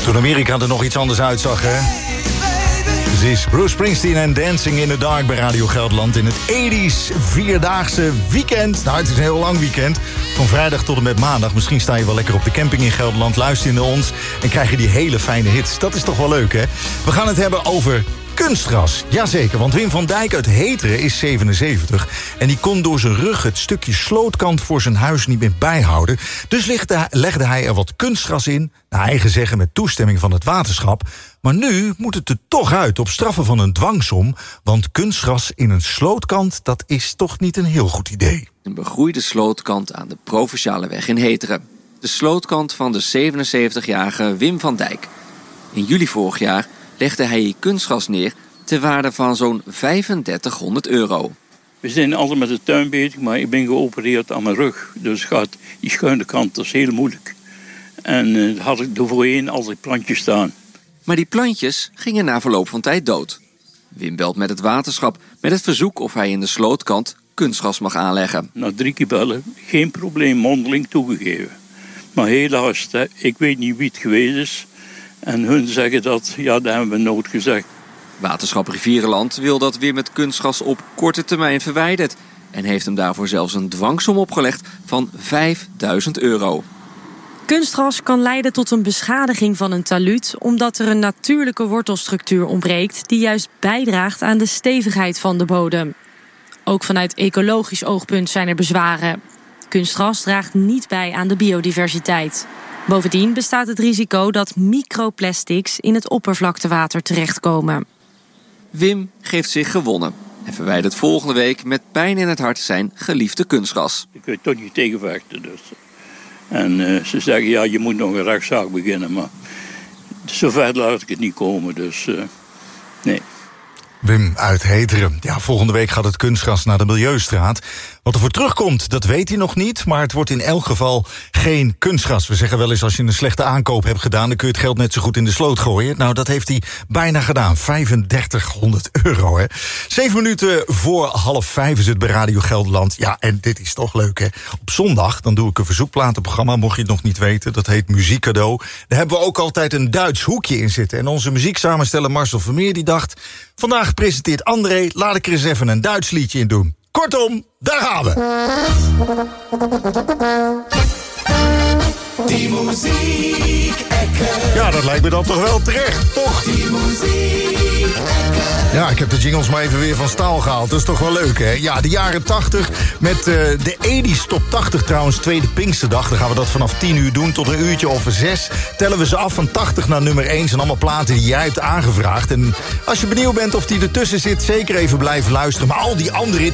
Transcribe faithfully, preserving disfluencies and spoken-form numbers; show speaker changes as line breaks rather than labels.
Toen Amerika er nog iets anders uitzag, hè? Dit is Bruce Springsteen en Dancing in the Dark bij Radio Gelderland... in het tachtig vierdaagse weekend. Nou, het is een heel lang weekend. Van vrijdag tot en met maandag. Misschien sta je wel lekker op de camping in Gelderland. Luister je naar ons en krijg je die hele fijne hits. Dat is toch wel leuk, hè? We gaan het hebben over kunstgras. Jazeker, want Wim van Dijk uit Heteren is zevenenzeventig... en die kon door zijn rug het stukje slootkant voor zijn huis niet meer bijhouden. Dus legde, legde hij er wat kunstgras in, naar eigen zeggen met toestemming van het waterschap. Maar nu moet het er toch uit op straffen van een dwangsom... want kunstgras in een slootkant, dat is toch niet een heel goed idee.
Een begroeide slootkant aan de Provinciale weg in Heteren. De slootkant van de zevenenzeventigjarige Wim van Dijk. In juli vorig jaar legde hij hier kunstgras neer ter waarde van zo'n vijfendertighonderd euro.
We zijn altijd met de tuin bezig, maar ik ben geopereerd aan mijn rug. Dus gaat die schuine kant, dat is heel moeilijk. En uh, had ik er voorheen altijd plantjes staan.
Maar die plantjes gingen na verloop van tijd dood. Wim belt met het waterschap met het verzoek of hij in de slootkant kunstgras mag aanleggen.
Na drie keer bellen, geen probleem, mondeling toegegeven. Maar helaas, ik weet niet wie het geweest is. En hun zeggen dat, ja, dat hebben we nooit gezegd.
Waterschap Rivierenland wil dat Wim het kunstgras op korte termijn verwijdert. En heeft hem daarvoor zelfs een dwangsom opgelegd van vijfduizend euro.
Kunstgras kan leiden tot een beschadiging van een taluut... omdat er een natuurlijke wortelstructuur ontbreekt... die juist bijdraagt aan de stevigheid van de bodem. Ook vanuit ecologisch oogpunt zijn er bezwaren. Kunstgras draagt niet bij aan de biodiversiteit. Bovendien bestaat het risico dat microplastics in het oppervlaktewater terechtkomen.
Wim geeft zich gewonnen en verwijdert volgende week met pijn in het hart zijn geliefde kunstgras.
Ik kun je toch niet tegenvechten. Dus. En uh, ze zeggen, ja, je moet nog een rechtszaak beginnen, maar zover laat ik het niet komen, dus uh, nee.
Wim uit Heteren. Ja, volgende week gaat het kunstgras naar de Milieustraat. Wat er voor terugkomt, dat weet hij nog niet... maar het wordt in elk geval geen kunstgras. We zeggen wel eens, als je een slechte aankoop hebt gedaan... dan kun je het geld net zo goed in de sloot gooien. Nou, dat heeft hij bijna gedaan. vijfendertighonderd euro, hè. Zeven minuten voor half vijf is het bij Radio Gelderland. Ja, en dit is toch leuk, hè. Op zondag, dan doe ik een verzoekplatenprogramma... mocht je het nog niet weten, dat heet Muziekcadeau. Daar hebben we ook altijd een Duits hoekje in zitten. En onze muzieksamensteller Marcel Vermeer die dacht... vandaag presenteert André, laat ik er eens even een Duits liedje in doen. Kortom, daar gaan we. Die muziek-ecke. Ja, dat lijkt me dan toch wel terecht, toch? Die muziek-ecke. Ja, ik heb de jingles maar even weer van staal gehaald. Dat is toch wel leuk, hè? Ja, de jaren tachtig met uh, de tachtig Top tachtig trouwens, tweede Pinksterdag. Dan gaan we dat vanaf tien uur doen tot een uurtje of zes. Tellen we ze af van tachtig naar nummer één. Zijn allemaal platen die jij hebt aangevraagd. En als je benieuwd bent of die ertussen zit, zeker even blijven luisteren. Maar al die andere